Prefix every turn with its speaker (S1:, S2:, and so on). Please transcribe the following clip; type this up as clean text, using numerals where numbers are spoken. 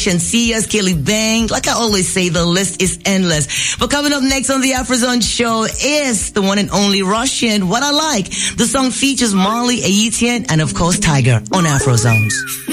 S1: Sia, Kelly Bang. Like I always say, the list is endless. But coming up next on the Afrozone show is the one and only Russian, What I Like. The song features Marley, Aitian, and of course Tiger on Afrozones.